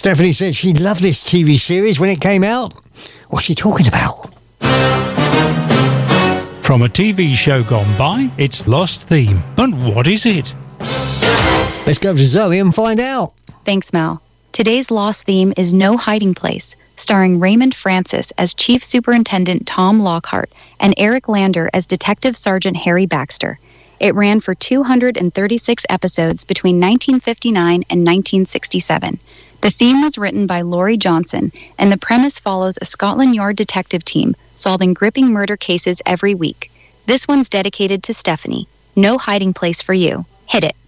Stephanie said she loved this TV series when it came out. What's she talking about? From a TV show gone by, it's Lost Theme. And what is it? Let's go to Zoe and find out. Thanks, Mel. Today's Lost Theme is No Hiding Place, starring Raymond Francis as Chief Superintendent Tom Lockhart and Eric Lander as Detective Sergeant Harry Baxter. It ran for 236 episodes between 1959 and 1967. The theme was written by Laurie Johnson, and the premise follows a Scotland Yard detective team solving gripping murder cases every week. This one's dedicated to Stephanie. No Hiding Place for you. Hit it.